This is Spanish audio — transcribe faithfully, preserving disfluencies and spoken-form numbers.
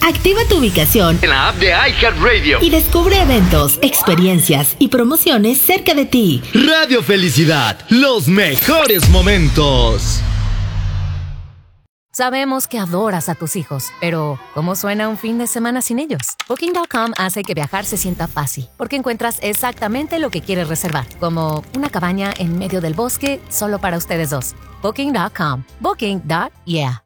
Activa tu ubicación en la app de iHeartRadio y descubre eventos, experiencias y promociones cerca de ti. Radio Felicidad, los mejores momentos. Sabemos que adoras a tus hijos, pero ¿cómo suena un fin de semana sin ellos? Booking punto com hace que viajar se sienta fácil, porque encuentras exactamente lo que quieres reservar, como una cabaña en medio del bosque solo para ustedes dos. Booking punto com. Booking. Yeah.